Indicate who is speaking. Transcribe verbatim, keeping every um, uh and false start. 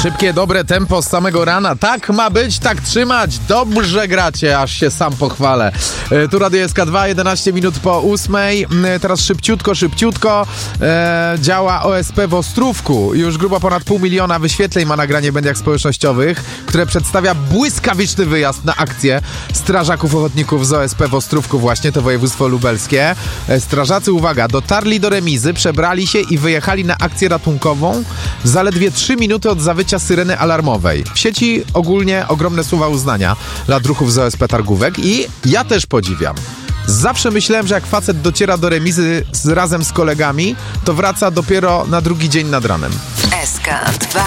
Speaker 1: Szybkie, dobre tempo z samego rana. Tak ma być, tak trzymać. Dobrze gracie, aż się sam pochwalę. E, tu Radio S K dwa, jedenaście minut po ósmej. E, teraz szybciutko, szybciutko. E, działa O S P w Ostrówku. Już grubo ponad pół miliona wyświetleń ma nagranie w mediach społecznościowych, które przedstawia błyskawiczny wyjazd na akcję strażaków ochotników z O S P w Ostrówku właśnie, to województwo lubelskie. E, strażacy, uwaga, dotarli do remizy, przebrali się i wyjechali na akcję ratunkową w zaledwie trzy minuty od zawycia syreny alarmowej. W sieci ogólnie ogromne słowa uznania dla druhów z O S P Targówek i ja też podziwiam. Zawsze myślałem, że jak facet dociera do remizy z, razem z kolegami, to wraca dopiero na drugi dzień nad ranem.
Speaker 2: S K dwa.